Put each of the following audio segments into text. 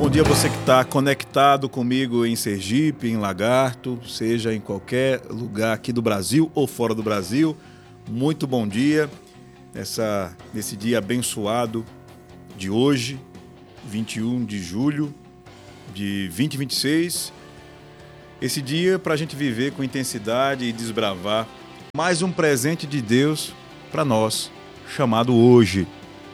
Bom dia você que está conectado comigo em Sergipe, em Lagarto, seja em qualquer lugar aqui do Brasil ou fora do Brasil. Muito bom dia nesse dia abençoado de hoje, 21 de julho de 2026. Esse dia para a gente viver com intensidade e desbravar mais um presente de Deus para nós, chamado hoje.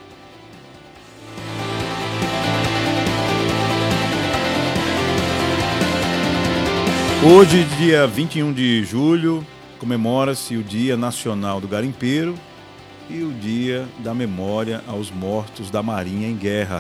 Hoje, dia 21 de julho, comemora-se o Dia Nacional do Garimpeiro e o Dia da Memória aos Mortos da Marinha em Guerra.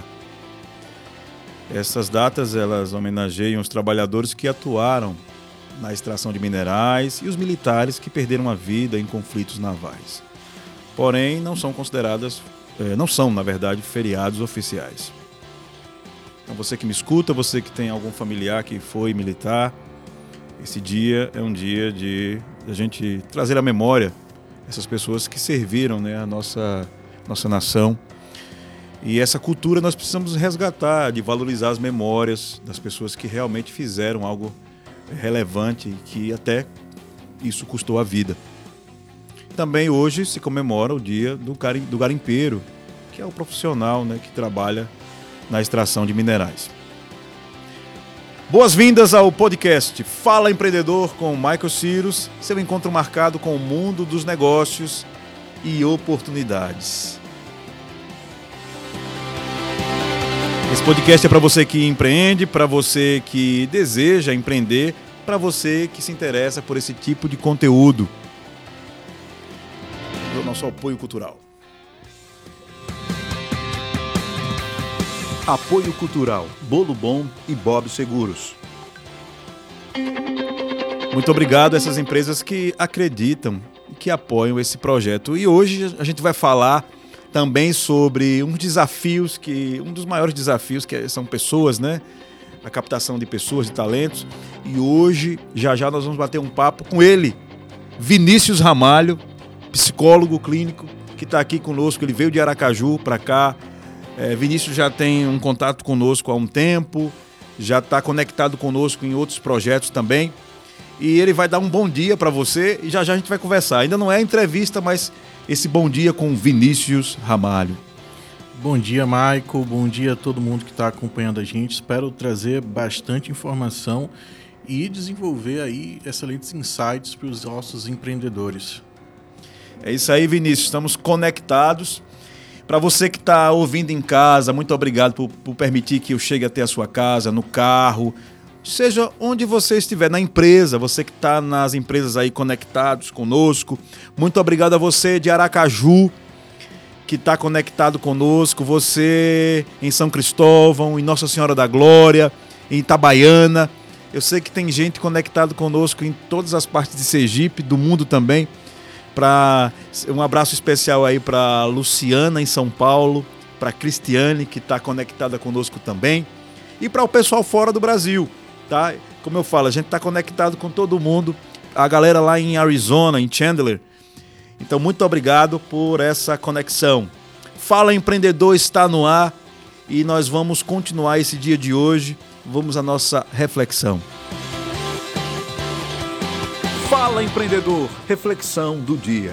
Essas datas, elas homenageiam os trabalhadores que atuaram na extração de minerais e os militares que perderam a vida em conflitos navais. Porém, não são, na verdade, feriados oficiais. Então, você que me escuta, você que tem algum familiar que foi militar, esse dia é um dia de a gente trazer à memória essas pessoas que serviram, a nossa nação. E essa cultura nós precisamos resgatar, de valorizar as memórias das pessoas que realmente fizeram algo relevante e que até isso custou a vida. Também hoje se comemora o dia do garimpeiro, que é o profissional, que trabalha na extração de minerais. Boas-vindas ao podcast Fala Empreendedor com Michael Cyrus, seu encontro marcado com o mundo dos negócios e oportunidades. Esse podcast é para você que empreende, para você que deseja empreender, para você que se interessa por esse tipo de conteúdo. O nosso apoio cultural. Apoio Cultural, Bolo Bom e Bob Seguros. Muito obrigado a essas empresas que acreditam e que apoiam esse projeto. E hoje a gente vai falar também sobre um dos maiores desafios que são pessoas, a captação de pessoas, de talentos. E hoje, já nós vamos bater um papo com ele, Vinícius Ramalho, psicólogo clínico, que está aqui conosco. Ele veio de Aracaju para cá. Vinícius já tem um contato conosco há um tempo, já está conectado conosco em outros projetos também. E ele vai dar um bom dia para você e já a gente vai conversar. Ainda não é entrevista, mas esse bom dia com Vinícius Ramalho. Bom dia, Michael. Bom dia a todo mundo que está acompanhando a gente. Espero trazer bastante informação e desenvolver aí excelentes insights para os nossos empreendedores. É isso aí, Vinícius. Estamos conectados. Para você que está ouvindo em casa, muito obrigado por permitir que eu chegue até a sua casa, no carro, seja onde você estiver, na empresa, você que está nas empresas aí conectados conosco. Muito obrigado a você de Aracaju, que está conectado conosco, você em São Cristóvão, em Nossa Senhora da Glória, em Itabaiana. Eu sei que tem gente conectada conosco em todas as partes de Sergipe, do mundo também. Um abraço especial aí para Luciana em São Paulo, para Cristiane, que está conectada conosco também, e para o pessoal fora do Brasil, tá? Como eu falo, a gente está conectado com todo mundo, a galera lá em Arizona, em Chandler. Então, muito obrigado por essa conexão. Fala Empreendedor está no ar e nós vamos continuar esse dia de hoje. Vamos à nossa reflexão. Fala Empreendedor, reflexão do dia.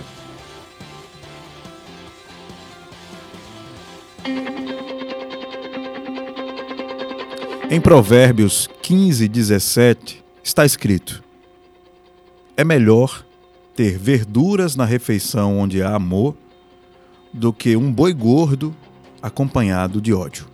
Em Provérbios 15:17 está escrito: é melhor ter verduras na refeição onde há amor do que um boi gordo acompanhado de ódio.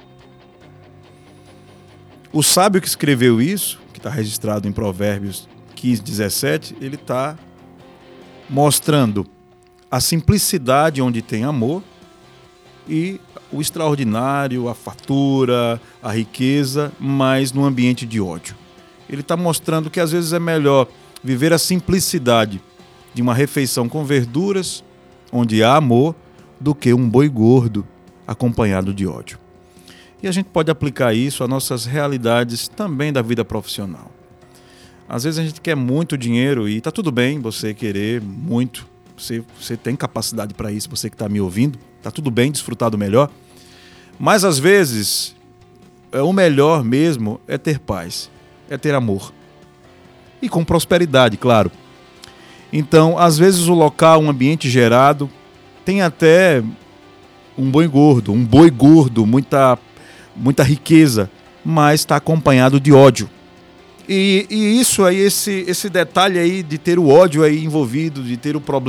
O sábio que escreveu isso, que está registrado em Provérbios 15:17, ele está mostrando a simplicidade onde tem amor e o extraordinário, a fartura, a riqueza, mas no ambiente de ódio. Ele está mostrando que às vezes é melhor viver a simplicidade de uma refeição com verduras, onde há amor, do que um boi gordo acompanhado de ódio. E a gente pode aplicar isso a nossas realidades também da vida profissional. Às vezes a gente quer muito dinheiro e está tudo bem você querer muito. Você tem capacidade para isso, você que está me ouvindo. Está tudo bem, desfrutar do melhor. Mas às vezes o melhor mesmo é ter paz, é ter amor. E com prosperidade, claro. Então, às vezes o local, um ambiente gerado, tem até um boi gordo, muita riqueza, mas está acompanhado de ódio. E isso aí, esse detalhe aí de ter o ódio aí envolvido, de ter o problema